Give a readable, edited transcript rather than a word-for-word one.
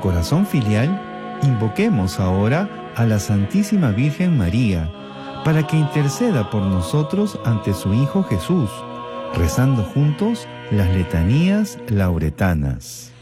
corazón filial, invoquemos ahora a la Santísima Virgen María para que interceda por nosotros ante su Hijo Jesús, rezando juntos las letanías lauretanas.